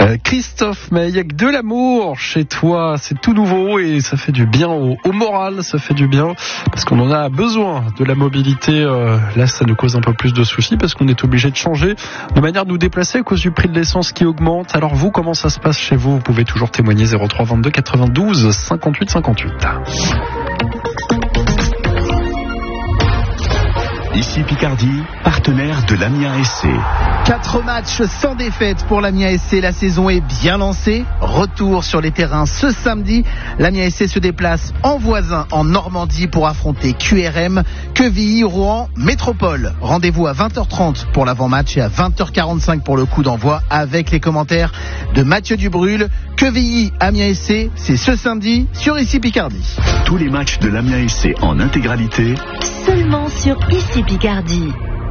Christophe Maillet, de l'amour chez toi, c'est tout nouveau et ça fait du bien au moral, ça fait du bien parce qu'on en a besoin de la mobilité. Là, ça nous cause un peu plus de soucis parce qu'on est obligé de changer de manière de nous déplacer à cause du prix de l'essence qui augmente. Alors vous, comment ça se passe chez vous? Vous pouvez toujours témoigner 03 22 92 58 58. Ici Picardie, partenaire de l'Amiens SC. 4 matchs sans défaite pour l'Amiens SC. La saison est bien lancée. Retour sur les terrains ce samedi. L'Amiens SC se déplace en voisin en Normandie pour affronter QRM, Quevilly, Rouen, Métropole. Rendez-vous à 20h30 pour l'avant-match et à 20h45 pour le coup d'envoi avec les commentaires de Mathieu Dubrul. Quevilly, Amiens SC, c'est ce samedi sur Ici Picardie. Tous les matchs de l'Amiens SC en intégralité seulement sur Ici Picardie.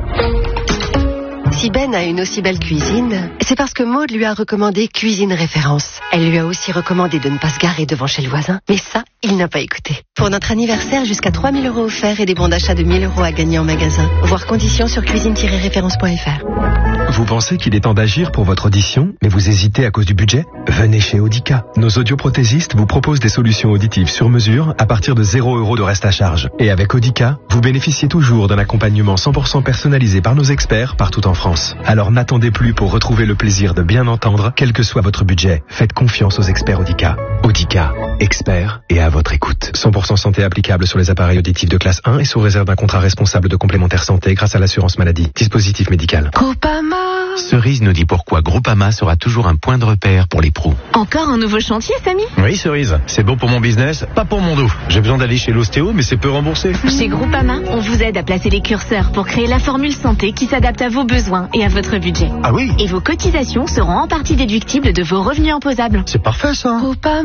Si Ben a une aussi belle cuisine, c'est parce que Maud lui a recommandé Cuisine Référence. Elle lui a aussi recommandé de ne pas se garer devant chez le voisin, mais ça, il n'a pas écouté. Pour notre anniversaire, jusqu'à 3 000 € offerts et des bons d'achat de 1 000 € à gagner en magasin. Voir conditions sur cuisine-référence.fr. Vous pensez qu'il est temps d'agir pour votre audition, mais vous hésitez à cause du budget? Venez chez Audica. Nos audioprothésistes vous proposent des solutions auditives sur mesure à partir de 0 € de reste à charge. Et avec Audica, vous bénéficiez toujours d'un accompagnement 100% personnalisé par nos experts partout en France. Alors n'attendez plus pour retrouver le plaisir de bien entendre, quel que soit votre budget. Faites confiance aux experts Audica. Audica, experts et à votre écoute. 100% santé applicable sur les appareils auditifs de classe 1 et sous réserve d'un contrat responsable de complémentaire santé grâce à l'assurance maladie. Dispositif médical. Groupama. Cerise nous dit pourquoi Groupama sera toujours un point de repère pour les pros. Encore un nouveau chantier, Samy? Oui, Cerise. C'est bon pour mon business, pas pour mon dos. J'ai besoin d'aller chez l'ostéo, mais c'est peu remboursé. Chez Groupama, on vous aide à placer les curseurs pour créer la formule santé qui s'adapte à vos besoins et à votre budget. Ah oui? Et vos cotisations seront en partie déductibles de vos revenus imposables. C'est parfait, ça.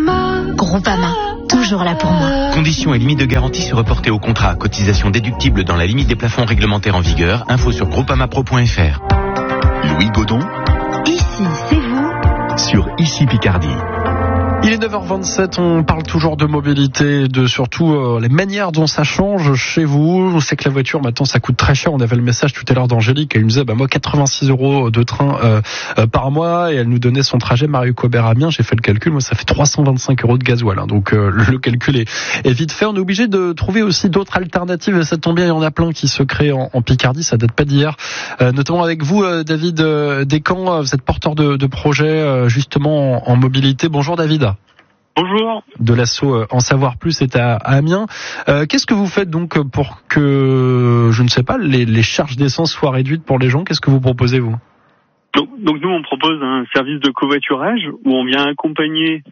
Groupama, toujours là pour moi. Conditions et limites de garantie se reporter au contrat. Cotisation déductible dans la limite des plafonds réglementaires en vigueur. Info sur groupamapro.fr. Louis Godon. Ici, c'est vous. Sur Ici Picardie. Il est 9h27, on parle toujours de mobilité, de surtout les manières dont ça change chez vous. On sait que la voiture, maintenant, ça coûte très cher. On avait le message tout à l'heure d'Angélique, elle nous disait, moi, 86 € de train par mois, et elle nous donnait son trajet Marieux-Cobert-Amiens. J'ai fait le calcul, moi, ça fait 325 € de gasoil. Donc, le calcul est vite fait. On est obligé de trouver aussi d'autres alternatives, et ça tombe bien, il y en a plein qui se créent en Picardie, ça date pas d'hier. Notamment avec vous, David Descamps, vous êtes porteur de projet, justement, en mobilité. Bonjour, David. Bonjour. De l'asso En Savoir Plus est à Amiens. Qu'est-ce que vous faites donc pour que, je ne sais pas, les charges d'essence soient réduites pour les gens? Qu'est-ce que vous proposez, vous? Donc nous, on propose un service de covoiturage où on vient accompagner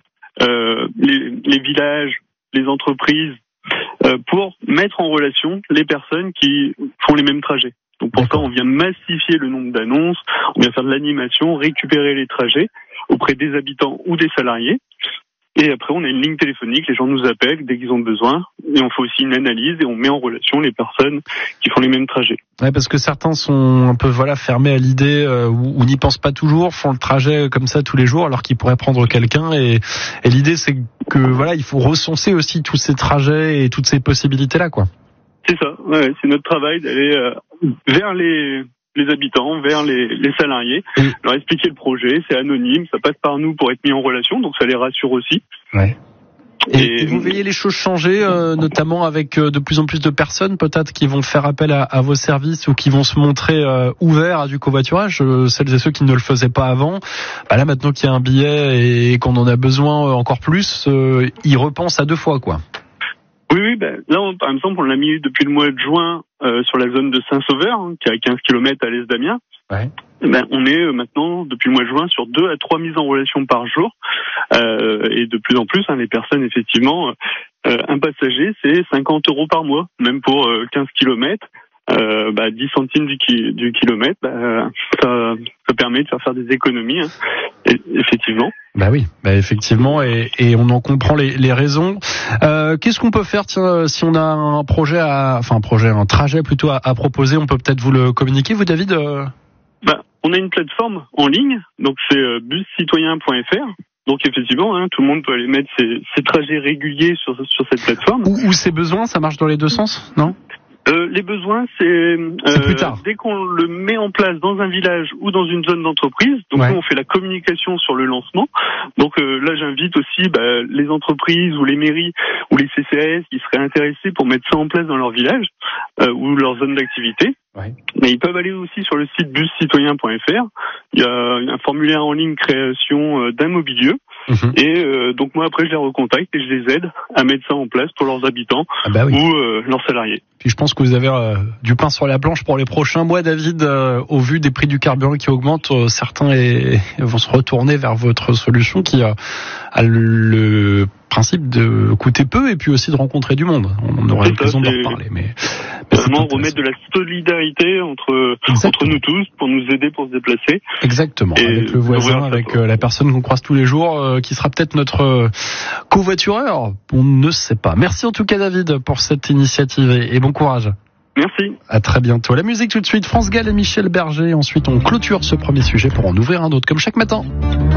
les villages, les entreprises, pour mettre en relation les personnes qui font les mêmes trajets. Donc pour ça, on vient massifier le nombre d'annonces, on vient faire de l'animation, récupérer les trajets auprès des habitants ou des salariés. Et après, on a une ligne téléphonique, les gens nous appellent dès qu'ils ont besoin. Et on fait aussi une analyse et on met en relation les personnes qui font les mêmes trajets. Ouais, parce que certains sont un peu fermés à l'idée ou n'y pensent pas toujours, font le trajet comme ça tous les jours alors qu'ils pourraient prendre quelqu'un. Et l'idée, c'est que il faut recenser aussi tous ces trajets et toutes ces possibilités-là, quoi. C'est ça, ouais, c'est notre travail d'aller vers les habitants, vers les salariés, leur expliquer le projet, c'est anonyme, ça passe par nous pour être mis en relation, donc ça les rassure aussi. Ouais. Et vous voyez les choses changer, notamment avec de plus en plus de personnes peut-être qui vont faire appel à vos services ou qui vont se montrer ouverts à du covoiturage, celles et ceux qui ne le faisaient pas avant. Là, maintenant qu'il y a un billet et qu'on en a besoin encore plus, ils repensent à 2 fois, quoi. Oui, là, par exemple, on l'a mis depuis le mois de juin sur la zone de Saint-Sauveur, qui est à 15 km à l'est d'Amiens. Ouais. On est maintenant, depuis le mois de juin, sur 2 à 3 mises en relation par jour. Et de plus en plus, les personnes, effectivement, un passager, c'est 50 € par mois, même pour 15 km. 10 centimes du kilomètre, ça permet de faire des économies, effectivement. Oui, effectivement, et on en comprend les raisons. Qu'est-ce qu'on peut faire, si on a un projet un trajet plutôt à proposer, on peut peut-être vous le communiquer, vous, David? On a une plateforme en ligne, donc c'est buscitoyen.fr. Donc effectivement, tout le monde peut aller mettre ses trajets réguliers sur cette plateforme. Ou ses besoins, ça marche dans les deux sens, non? Les besoins, c'est plus tard. Dès qu'on le met en place dans un village ou dans une zone d'entreprise. Donc nous, on fait la communication sur le lancement. Donc là, j'invite aussi les entreprises ou les mairies ou les CCAS qui seraient intéressés pour mettre ça en place dans leur village ou leur zone d'activité. Ouais. Mais ils peuvent aller aussi sur le site buscitoyen.fr. Il y a un formulaire en ligne création d'un mobilier. Et donc moi après je les recontacte et je les aide à mettre ça en place pour leurs habitants ou leurs salariés. Puis je pense que vous avez du pain sur la planche pour les prochains mois, David. Au vu des prix du carburant qui augmentent, certains vont se retourner vers votre solution qui a le principe de coûter peu et puis aussi de rencontrer du monde. On aura l'occasion d'en reparler. Mais vraiment remettre de la solidarité entre nous tous pour nous aider pour se déplacer. Exactement. Et avec le voisin, avec la personne qu'on croise tous les jours, qui sera peut-être notre covoitureur. On ne sait pas. Merci en tout cas, David, pour cette initiative et bon courage. Merci. À très bientôt. La musique tout de suite, France Gall et Michel Berger. Ensuite, on clôture ce premier sujet pour en ouvrir un autre comme chaque matin.